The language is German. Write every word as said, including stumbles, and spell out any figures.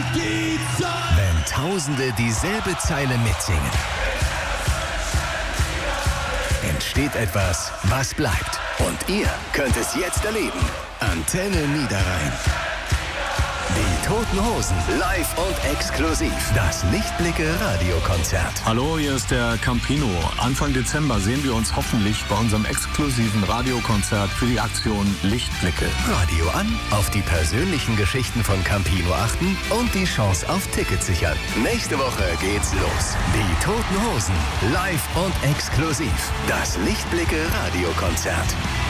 die Zeit. Wenn Tausende dieselbe Zeile mitsingen, entsteht etwas, was bleibt. Und ihr könnt es jetzt erleben. Antenne Niederrhein. Die Toten Hosen, live und exklusiv. Das Lichtblicke-Radiokonzert. Hallo, hier ist der Campino. Anfang Dezember sehen wir uns hoffentlich bei unserem exklusiven Radiokonzert für die Aktion Lichtblicke. Radio an, auf die persönlichen Geschichten von Campino achten und die Chance auf Tickets sichern. Nächste Woche geht's los. Die Toten Hosen, live und exklusiv. Das Lichtblicke-Radiokonzert.